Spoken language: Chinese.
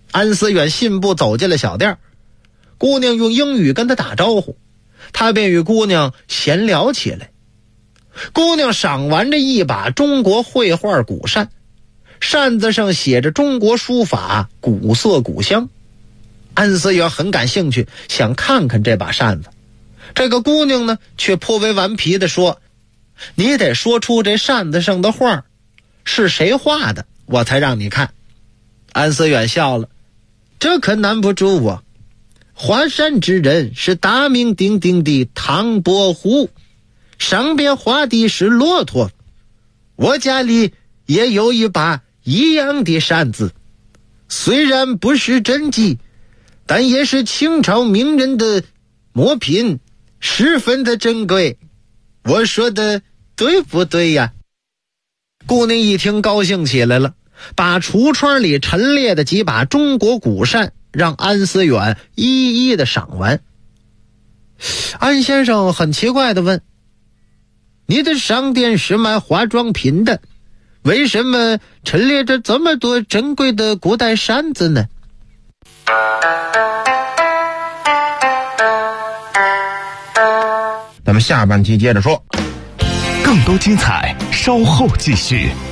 安思远信步走进了小店，姑娘用英语跟他打招呼，他便与姑娘闲聊起来。姑娘赏玩着一把中国绘画古扇，扇子上写着中国书法，古色古香。安思远很感兴趣，想看看这把扇子。这个姑娘呢，却颇为顽皮地说：“你得说出这扇子上的画是谁画的，我才让你看。”安思远笑了：“这可难不住我。画扇之人是大名鼎鼎的唐伯虎，上边画的是骆驼。我家里也有一把一样的扇子，虽然不是真迹，但也是清朝名人的摹品，十分的珍贵。我说的对不对呀？”姑娘一听高兴起来了，把橱窗里陈列的几把中国古扇让安思远一一的赏玩。安先生很奇怪地问：“你的商店是卖化妆品的，为什么陈列着这么多珍贵的古代扇子呢？” 咱们下半期接着说， 更多精彩稍后继续。